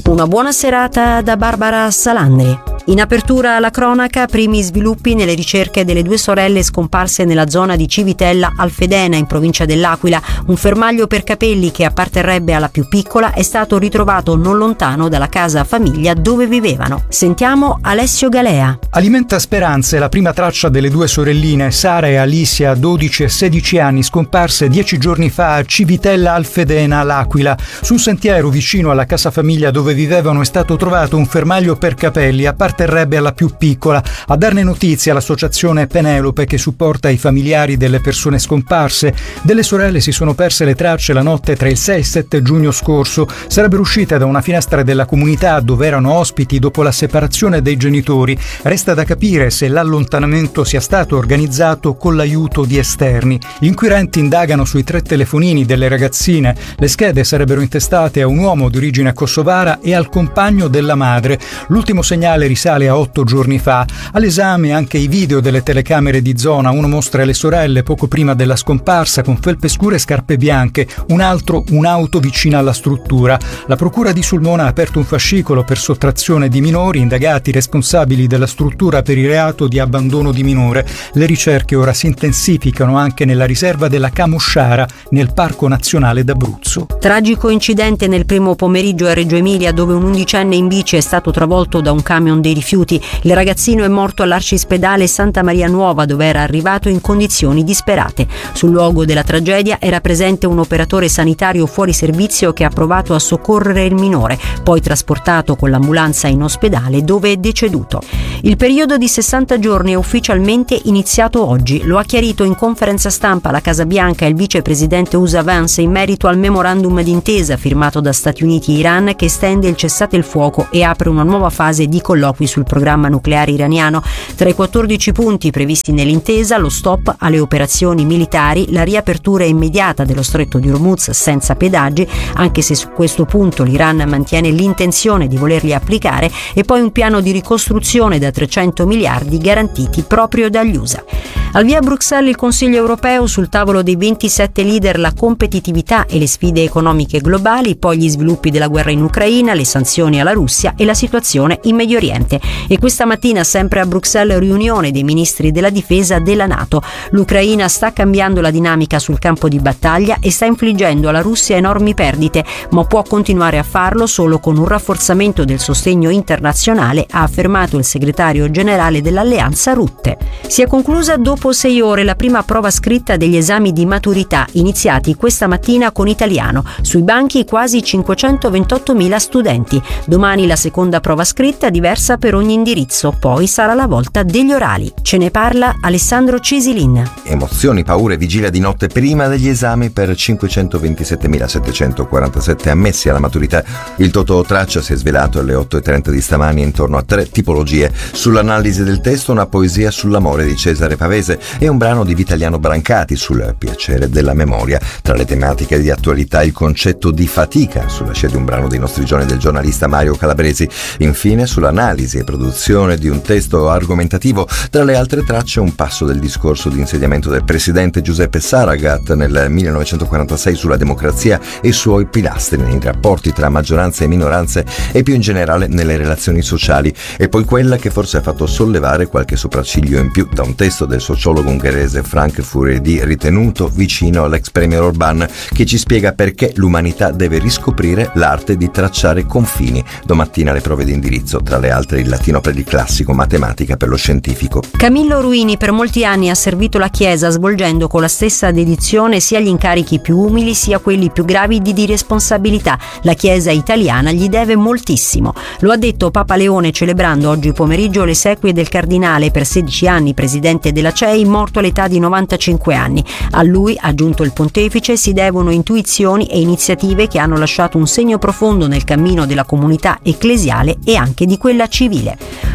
Una buona serata da Barbara Salandri. In apertura alla cronaca, primi sviluppi nelle ricerche delle due sorelle scomparse nella zona di Civitella Alfedena, in provincia dell'Aquila. Un fermaglio per capelli che apparterrebbe alla più piccola è stato ritrovato non lontano dalla casa famiglia dove vivevano. Sentiamo Alessio Galea. Alimenta speranze la prima traccia delle due sorelline, Sara e Alicia, 12 e 16 anni, scomparse 10 giorni fa a Civitella Alfedena, l'Aquila. Su un sentiero vicino alla casa famiglia dove vivevano è stato trovato un fermaglio per capelli, apparterrebbe alla più piccola. A darne notizia l'associazione Penelope, che supporta i familiari delle persone scomparse. Delle sorelle si sono perse le tracce la notte tra il 6 e il 7 giugno scorso. Sarebbero uscite da una finestra della comunità dove erano ospiti dopo la separazione dei genitori. Resta da capire se l'allontanamento sia stato organizzato con l'aiuto di esterni. Gli inquirenti indagano sui 3 telefonini delle ragazzine. Le schede sarebbero intestate a un uomo di origine kosovara e al compagno della madre. L'ultimo segnale risale a 8 giorni fa. All'esame anche i video delle telecamere di zona. Uno mostra le sorelle poco prima della scomparsa con felpe scure e scarpe bianche, un altro un'auto vicina alla struttura. La procura di Sulmona ha aperto un fascicolo per sottrazione di minori, indagati responsabili della struttura per il reato di abbandono di minore. Le ricerche ora si intensificano anche nella riserva della Camosciara, nel Parco Nazionale d'Abruzzo. Tragico incidente nel primo pomeriggio a Reggio Emilia, dove un 11enne in bici è stato travolto da un camion dei rifiuti. Il ragazzino è morto all'arcispedale Santa Maria Nuova, dove era arrivato in condizioni disperate. Sul luogo della tragedia era presente un operatore sanitario fuori servizio che ha provato a soccorrere il minore, poi trasportato con l'ambulanza in ospedale, dove è deceduto. Il periodo di 60 giorni è ufficialmente iniziato oggi. Lo ha chiarito in conferenza stampa alla Casa Bianca il vicepresidente USA Vance in merito al memorandum d'intesa firmato da Stati Uniti e Iran, che estende il cessate il fuoco e apre una nuova fase di colloqui sul programma nucleare iraniano. Tra i 14 punti previsti nell'intesa, lo stop alle operazioni militari, la riapertura immediata dello stretto di Hormuz senza pedaggi, anche se su questo punto l'Iran mantiene l'intenzione di volerli applicare, e poi un piano di ricostruzione da 300 miliardi garantiti proprio dagli USA. Al via a Bruxelles il Consiglio europeo, sul tavolo dei 27 leader la competitività e le sfide economiche globali, poi gli sviluppi della guerra in Ucraina, le sanzioni alla Russia e la situazione in Medio Oriente. E questa mattina, sempre a Bruxelles, riunione dei ministri della difesa della NATO. L'Ucraina sta cambiando la dinamica sul campo di battaglia e sta infliggendo alla Russia enormi perdite, ma può continuare a farlo solo con un rafforzamento del sostegno internazionale, ha affermato il segretario generale dell'Alleanza Rutte. Si è conclusa dopo 6 ore la prima prova scritta degli esami di maturità, iniziati questa mattina con italiano. Sui banchi quasi 528.000 studenti. Domani la seconda prova scritta, diversa per ogni indirizzo, poi sarà la volta degli orali. Ce ne parla Alessandro Cisilin. Emozioni, paure, vigilia di notte prima degli esami per 527.747 ammessi alla maturità. Il Tototraccia si è svelato alle 8:30 di stamani intorno a 3 tipologie. Sull'analisi del testo, una poesia sull'amore di Cesare Pavese e un brano di Vitaliano Brancati sul piacere della memoria. Tra le tematiche di attualità, il concetto di fatica, sulla scia di un brano dei nostri giorni del giornalista Mario Calabresi. Infine, sull'analisi e produzione di un testo argomentativo. Tra le altre tracce, un passo del discorso di insediamento del presidente Giuseppe Saragat nel 1946 sulla democrazia e i suoi pilastri nei rapporti tra maggioranze e minoranze e più in generale nelle relazioni sociali. E poi quella che forse ha fatto sollevare qualche sopracciglio in più da un testo del sociologo ungherese Frank Furedi, ritenuto vicino all'ex premier Orbán, che ci spiega perché l'umanità deve riscoprire l'arte di tracciare confini. Domattina le prove di indirizzo, tra le altre il latino per il classico, matematica per lo scientifico. Camillo Ruini per molti anni ha servito la Chiesa, svolgendo con la stessa dedizione sia gli incarichi più umili sia quelli più gravidi di responsabilità. La Chiesa italiana gli deve moltissimo. Lo ha detto Papa Leone celebrando oggi pomeriggio le esequie del cardinale, per 16 anni presidente della CEI, morto all'età di 95 anni. A lui, ha aggiunto il pontefice, si devono intuizioni e iniziative che hanno lasciato un segno profondo nel cammino della comunità ecclesiale e anche di quella civile.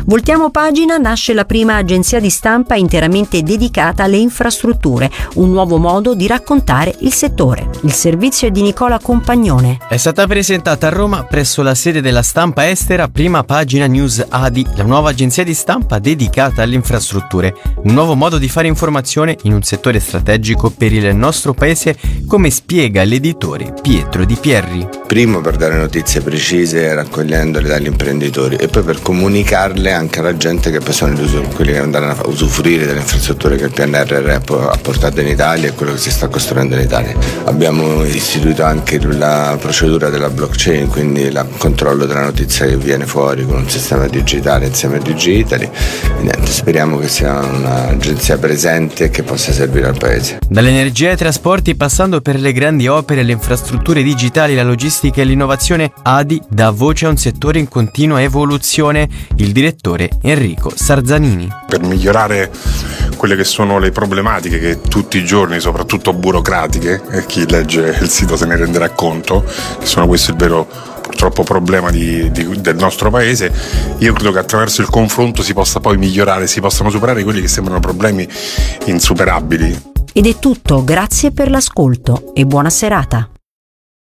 Voltiamo pagina, nasce la prima agenzia di stampa interamente dedicata alle infrastrutture, un nuovo modo di raccontare il settore. Il servizio è di Nicola Compagnone. È stata presentata a Roma presso la sede della stampa estera Prima Pagina News ADI, la nuova agenzia di stampa dedicata alle infrastrutture, un nuovo modo di fare informazione in un settore strategico per il nostro paese, come spiega l'editore Pietro Di Pierri. Primo per dare notizie precise raccogliendole dagli imprenditori e poi per comunicarle anche alla gente che poi sono quelli che andranno a usufruire delle infrastrutture che il PNRR ha portato in Italia e quello che si sta costruendo in Italia. Abbiamo istituito anche la procedura della blockchain, quindi il controllo della notizia che viene fuori con un sistema digitale insieme a Digitali. Speriamo che sia un'agenzia presente e che possa servire al Paese. Dall'energia ai trasporti, passando per le grandi opere, le infrastrutture digitali, la logistica e l'innovazione, ADI dà voce a un settore in continua evoluzione. Il direttore Enrico Sarzanini. Per migliorare quelle che sono le problematiche che tutti i giorni, soprattutto burocratiche, e chi legge il sito se ne renderà conto, che sono questo il vero purtroppo problema del nostro paese, io credo che attraverso il confronto si possa poi migliorare, si possano superare quelli che sembrano problemi insuperabili. Ed è tutto, grazie per l'ascolto e buona serata.